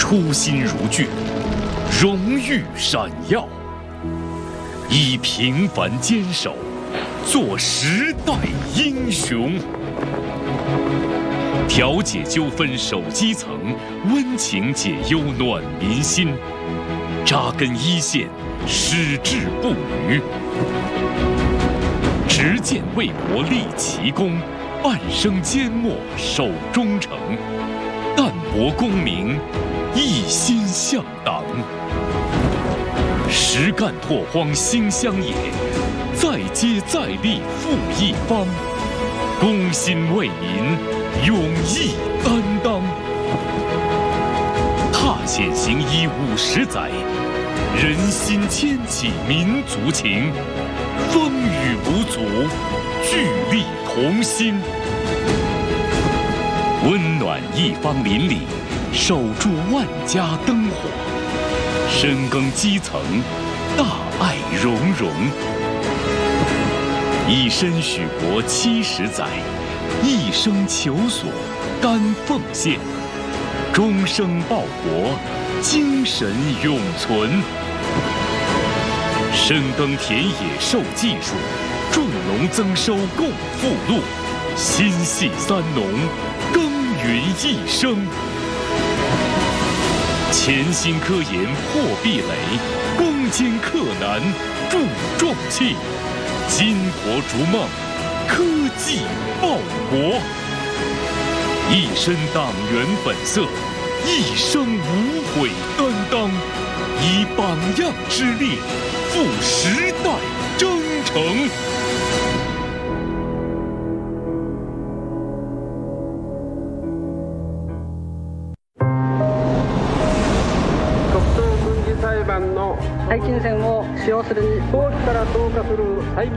初心如炬，荣誉闪耀，以平凡坚守，做时代英雄。调解纠纷守基层，温情解忧暖民心，扎根一线，矢志不渝。执剑为国立奇功，半生缄默守忠诚，淡泊功名，一心向党。实干拓荒兴乡野，再接再厉复一方，公心为民，勇毅担当。踏险行医50载，人心牵起民族情，风雨无阻，聚力同心。温暖一方邻里，守住万家灯火，深耕基层，大爱融融。以身许国70载，一生求索，甘奉献，终生报国，精神永存。深耕田野授技术，种农增收共富禄，心系三农，耕耘一生。潜心科研破壁垒，攻坚克难铸壮气，巾帼逐梦，科技报国。一身党员本色，一生无悔担当，以榜样之力，赴时代征程。 最近戦を使用するに、早期から投下する最